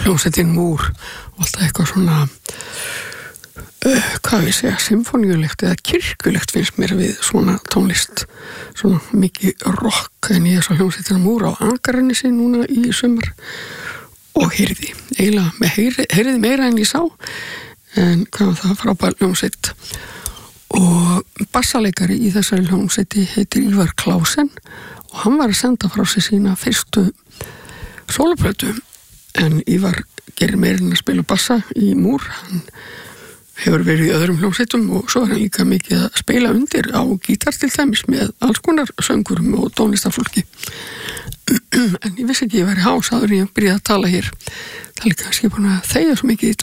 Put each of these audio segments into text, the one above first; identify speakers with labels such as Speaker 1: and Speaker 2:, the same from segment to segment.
Speaker 1: hljómsveitin Múr og alltaf eitthvað svona hvað við segja, symfóníulegt eða kirkjulegt finnst mér við svona tónlist, svona mikið rock en ég svo hljómsveitin Múr á Akranesi núna í sumar og heyrði, eiginlega heyrði meira en ég sá en hvað var það frábær hljómsveit og bassaleikari í þessari hljómsveiti heitir Ívar Klausen og hann var að senda frá sig sína fyrstu sóloplötu en Ívar gerir meira en að spila bassa í Múr, hann hefur verið í öðrum hljómsveitum og svo hann líka mikið að spila undir á gítar til dæmis með alls konar söngurum og tónlistarfólki en ég vissi ekki ég væri hás áður en ég byrjaði að tala hér það er líka kannski búin að þegja svo mikið í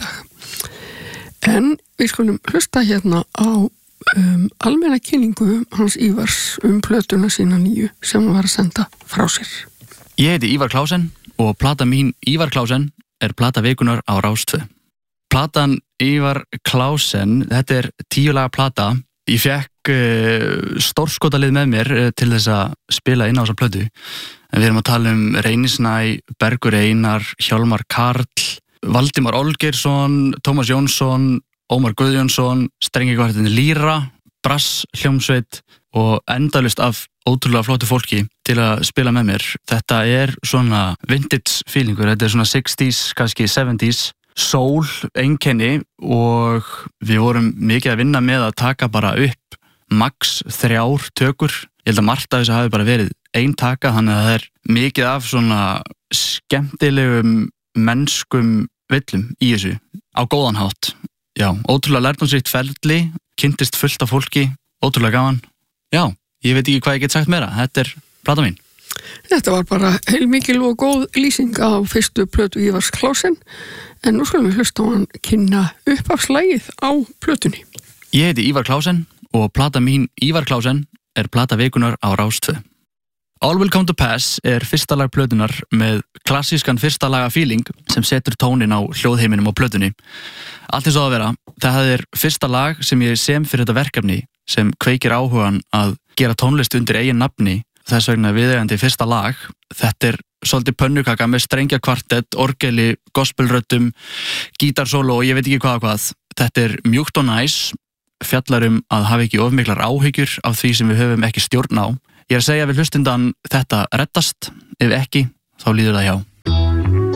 Speaker 1: dag en við skulum hlusta hérna á almenna kynningu hans Ívars plötuna sína nýju sem hann var að senda frá sér.
Speaker 2: Ég heiti Ívar Klausen og plata mín Ívar Klausen er plata vikunar á Rás 2. Platan Ívar Klausen, þetta er 10 laga plata. Ég fekk stórskotalið með mér til þess að spila inn á þessa plötu. Við erum að tala Reynisnæ, Bergur Einar, Hjálmar Karl, Valdimar Olgeirsson, Tómas Jónsson, Ómar Guðjónsson, strengjakvartettin Lýra, Brass hljómsveit og endalaust af ótrúlega flottu fólki til að spila með mér. Þetta er svona vintage feelingur, þetta er svona 60s, kannski 70s, soul, einkenni og við vorum mikið að vinna með að taka bara upp max 3 tökur. Ég held að margt af þess að hafi bara verið ein taka, þannig að það er mikið af svona skemmtilegum mennskum villum í þessu, á góðan hátt. Já, ótrúlega lærdómsríkt ferli, kynntist fullt af fólki, ótrúlega gaman. Já, ég veit ekki hvað ég get sagt meira, þetta er plata mín.
Speaker 1: Þetta var bara heilmikil og góð lýsing á fyrstu plötu Ívars Klausen, en nú skulum við hlusta á hann kynna upphafslægið á plötunni.
Speaker 2: Ég heiti Ívar Klausen og plata mín Ívar Klausen er plata vikunar á Rás 2. All Will Come to Pass er fyrsta lag plötunar með klassískan fyrsta laga feeling sem setur tónin á hljóðheiminum á plötunni. Allt eins og að vera, það er fyrsta lag sem ég sem fyrir þetta verkefni sem kveikir áhugan að gera tónlist undir eigin nafni, þess vegna viðeigandi fyrsta lag. Þetta er svolítið pönnukaka með strengjakvartett, orgeli, gospelröddum, gítarsólo og ég veit ekki hvað. Þetta er mjúkt og næs, fjallar að hafa ekki of miklar áhyggjur af því sem við höfum ekki stjórn á. Ég er að segja við hlustundan þetta reddast, ef ekki, þá líður það hjá.